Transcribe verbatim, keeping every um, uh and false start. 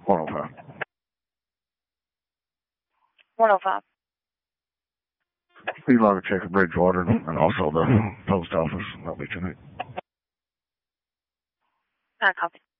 one oh five. one oh five. Please log a check at Bridgewater and also the post office. That'll be tonight. I copy.